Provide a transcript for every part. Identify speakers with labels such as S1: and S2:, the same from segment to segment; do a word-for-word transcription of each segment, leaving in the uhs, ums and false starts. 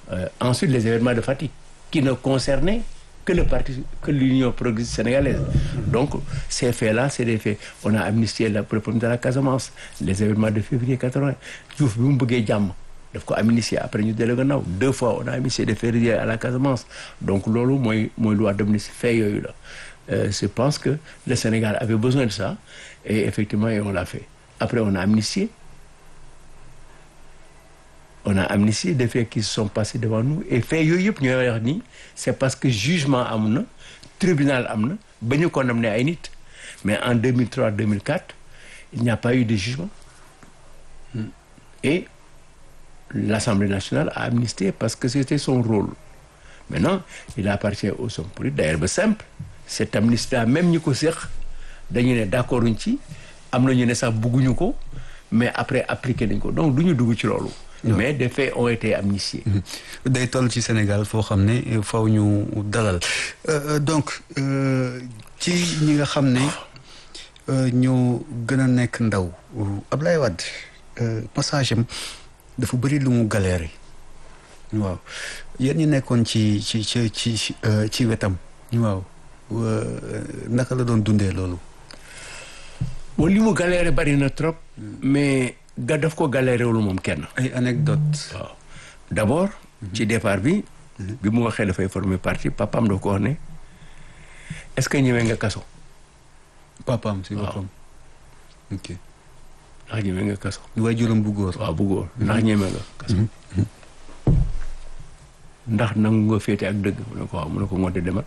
S1: Euh, ensuite les événements de Fatick qui ne concernaient que le parti que l'Union progressiste sénégalaise. Donc ces faits-là c'est des faits. On a amnistié le problème de la Casamance, les événements de février quatre-vingt. Diouf bi mu bëggee jàmm daf ko amnistié après ñu dellu gannaaw deux fois on a amnistié de février à la Casamance. Donc loolu mooy mooy loi d'amnistie fait yooyu la. Euh, je pense que le Sénégal avait besoin de ça et effectivement et on l'a fait. Après on a amnistié. On a amnistié des faits qui se sont passés devant nous et faits yooyu yëpp ñooy wax ni c'est parce que jugement am na tribunal am na ba ñu condamné ay nit mais en deux mille trois deux mille quatre il n'y a pas eu de jugement et l'Assemblée nationale a amnistié parce que c'était son rôle. Maintenant il appartient aux hommes politiques d'ailleurs ba simple cette amnistie là même ñi ko séq dañu ne d'accord uñ ci am na ñu ne sax bëgguñu ko mais après appliqué nañ ko donc du ñu dugg ci loolu. mais des faits ont été amnistiés.
S2: day toll ci Sénégal foo xam ne faw ñu dalal donc ci ñi nga xam ne ñoo gën a nekk ndaw Ablaye Wade passage am dafa bëri lu mu galéré waaw yéen ñi nekkoon ci ci ci ci ci wetam waaw naka la doon dundee loolu.
S1: bon li mu galéré bari na trop. mais. ga daf ko galéré wul moom kenn.
S2: ay anecdote
S1: waaw d'abord. ci départ bi. bi mu waxee dafay former parti papaam daf ko wax ne est-ce que ñëwee nga kaso.
S2: papaam si boppam. ok.
S1: ndax ñëwee nga kaso.
S2: waaye juróom bu góor.
S1: waaw bu góor ndax ñëwee nga kaso. ndax nangu nga féete ak dëgg mu ne ko waaw mu ne ko ngoonte demal.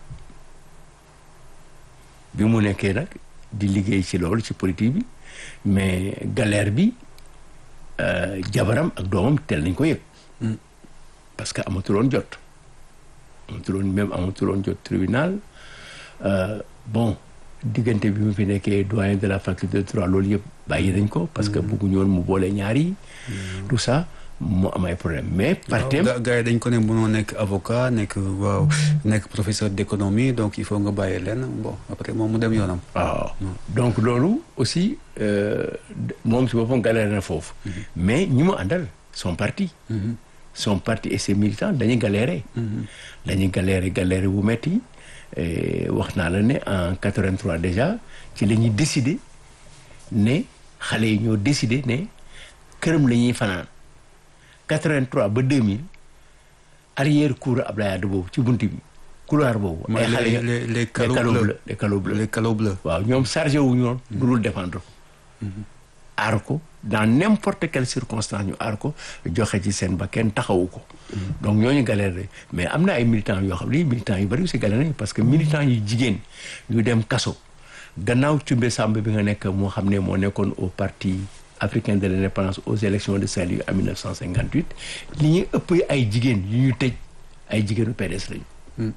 S1: bi mu nekkee nag di liggéey ci loolu ci politique bi mais galère bi. Euh, jabaram ak doomam teel nañ ko yëg. Mm. parce que amatuloon jot. amatuloon même amatuloon jot tribunal euh, bon diggante bi mu fi nekkee doyen de la faculté de droit loolu yëpp bàyyi nañ ko. parce que bëgguñu woon mu boole ñaar yi. Mm. tout ça mu am ay problème mais. par thème
S2: waaw gars yi dañ ko ne mënoo nekk avocat nekk waaw nekk professeur d'économie donc il faut nga bàyyi leen bon après moom mu dem yoonam.
S1: waaw donc loolu aussi moom si boppam galère na foofu. Mm-hmm. mais ñi mu àndal son parti. Mm-hmm. son parti et ses militants dañuy galérer. Mm-hmm. dañuy galérer galérer bu metti wax naa la ne en quatre-vingt-trois déjà ci la ñuy décider ne xale yi ñoo décider ne këram la ñuy fanaan. quatre-vingt-trois ba deux mille arrière cour Abdoulaye Wade boobu ci buntu bi couloir boobu.
S2: ay xale les les calots bleus
S1: les calots bleus
S2: les calots bleus.
S1: waaw ñoom chargé wu ñu woon. lu dul défendre ko. aar ko dans n'importe quelle circonstance ñu aar ko joxe ci seen ba kenn taxawu ko. donc ñooñu galère mais am na ay militants yoo xam ne militants yu bari aussi galère nañu parce que militants yu jigéen yu dem kaso gannaaw Cumbe Samba bi nga nekk moo xam ne moo nekkoon au parti. africain de l'indépendance aux élections de Saint-Louis en mille neuf cent cinquante-huit li ñuy ëpp ay jigéen yu ñu tëj ay jigéenu P D S lañu.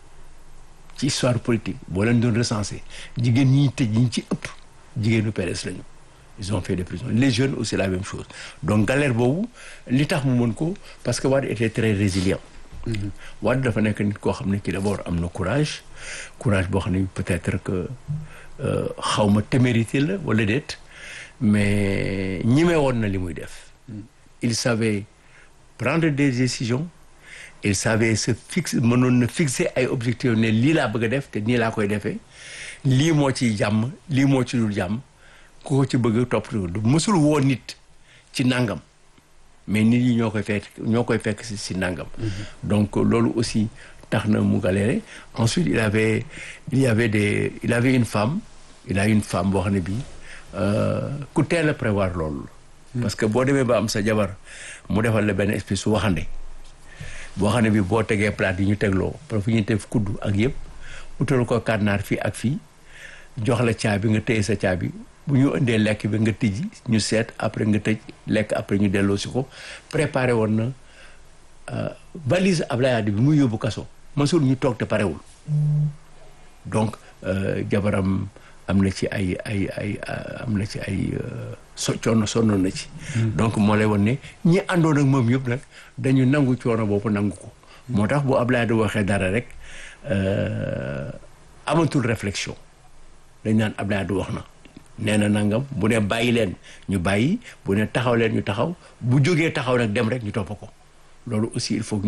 S1: ci histoire politique boo leen doon recenser jigéen ñi ñuy tëj ñi ci ëpp jigéenu P D S lañu. ils ont fait des prisons les jeunes aussi la même chose donc galère boobu li tax mu mën ko parce que Wade était très résilient. Wade dafa nekk nit koo xam ne ki d'abord am na courage courage boo xam ne peut-être que xaw ma témérité la wala déet. mais ñime woon na li muy def. il savait prendre des décisions il savait se fixer mënoon na fixer ay objectifs ne lii laa bëgg a def te nii laa koy defee lii moo ciy jàmm lii moo ci dul jàmm ku ko ci bëgg topp du mësul woo nit ci nangam mais nit ñi ñoo koy fekk ñoo koy fekk si si nangam. donc loolu aussi tax na mu galéré ensuite il avait il y avait des il avait une femme il a une femme boo xam ne bii. ku teel a prévoir loolu. parce que boo demee ba am sa jabar mu defal la benn espèce su waxande boo xam ne bi boo tegee plate yi ñu tegloo parce que ñu def kuddu ak yëpp utal ko kànnaar fii ak fii jox la caabi nga téye sa caabi bu ñu indee lekk bi nga tijji ñu seet après nga tëj lekk après ñu delloo si ko préparé woon na valise Abdoulaye Wade bi muy yóbbu kaso masul ñu toog te parewul donc jabaram. am na ci ay ay ay am na ci ay so coono sonnoon na ci. donc moo lay won ne ñi àndoon ak moom yëpp nag dañu nangu coono boobu nangu ko. moo tax bu Abdoulaye di waxee dara rek amatul réflexion dañ naan Abdoulaye di wax na nee na nangam bu ne bàyyi leen ñu bàyyi bu ne taxaw leen ñu taxaw bu jógee taxaw nag dem rek ñu topp ko loolu aussi il faut